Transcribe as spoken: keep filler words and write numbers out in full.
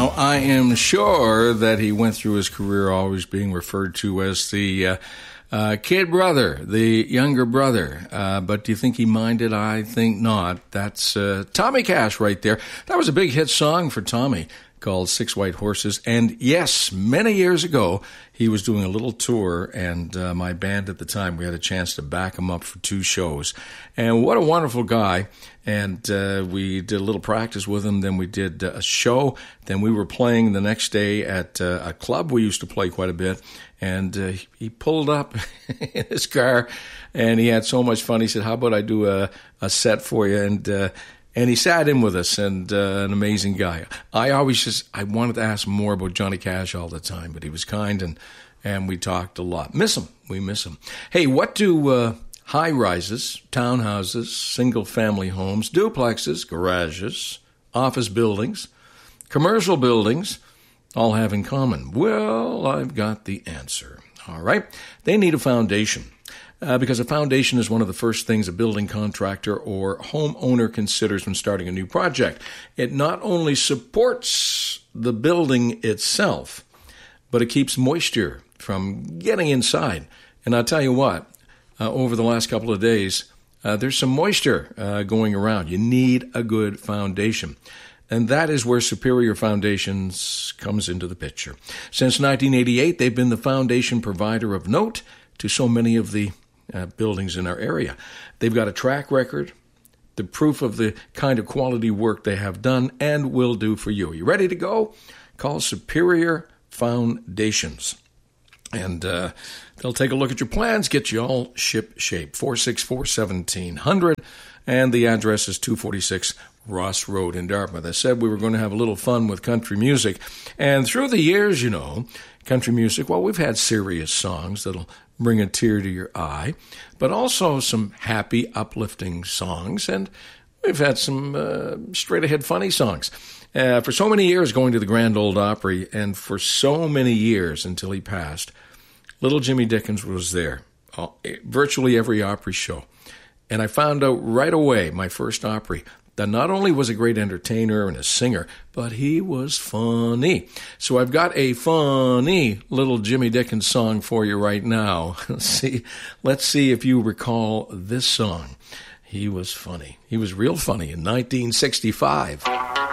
Now, I am sure that he went through his career always being referred to as the uh, uh, kid brother, the younger brother. Uh, but do you think he minded? I think not. That's uh, Tommy Cash right there. That was a big hit song for Tommy called Six White Horses. And yes, many years ago, he was doing a little tour, and uh, my band at the time, we had a chance to back him up for two shows. And what a wonderful guy. And uh, we did a little practice with him. Then we did a show. Then we were playing the next day at uh, a club we used to play quite a bit. And uh, he pulled up in his car, and he had so much fun. He said, how about I do a, a set for you? And uh, and he sat in with us, and uh, an amazing guy. I always just, I wanted to ask more about Johnny Cash all the time, but he was kind, and, and we talked a lot. Miss him. We miss him. Hey, what do uh, high-rises, townhouses, single-family homes, duplexes, garages, office buildings, commercial buildings all have in common? Well, I've got the answer. All right. They need a foundation. Uh, because a foundation is one of the first things a building contractor or homeowner considers when starting a new project. It not only supports the building itself, but it keeps moisture from getting inside. And I'll tell you what, uh, over the last couple of days, uh, there's some moisture uh, going around. You need a good foundation. And that is where Superior Foundations comes into the picture. Since nineteen eighty-eight, they've been the foundation provider of note to so many of the Uh, buildings in our area. They've got a track record, the proof of the kind of quality work they have done and will do for you. Are you ready to go? Call Superior Foundations. And uh, they'll take a look at your plans, get you all ship shape. four six four, one seven zero zero. And the address is two forty-six Ross Road in Dartmouth. I said we were going to have a little fun with country music. And through the years, you know, country music, well, we've had serious songs that'll bring a tear to your eye, but also some happy, uplifting songs. And we've had some uh, straight-ahead funny songs. Uh, for so many years going to the Grand Ole Opry, and for so many years until he passed, little Jimmy Dickens was there, uh, virtually every Opry show. And I found out right away, my first Opry, that not only was a great entertainer and a singer, but he was funny. So I've got a funny little Jimmy Dickens song for you right now. Let's see, let's see if you recall this song. He was funny. He was real funny in nineteen sixty-five.